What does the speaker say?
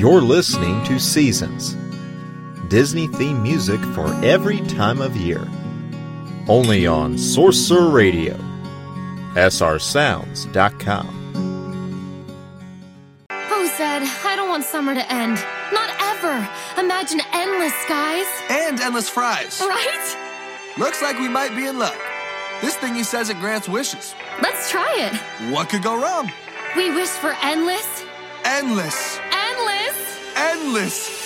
You're listening to Seasons, Disney-themed music for every time of year. Only on Sorcerer Radio, srsounds.com. Oh, Zed, I don't want summer to end. Not ever. Imagine endless skies. And endless fries. Right? Looks like we might be in luck. This thingy says it grants wishes. Let's try it. What could go wrong? We wish for endless. Endless. Endless. Endless.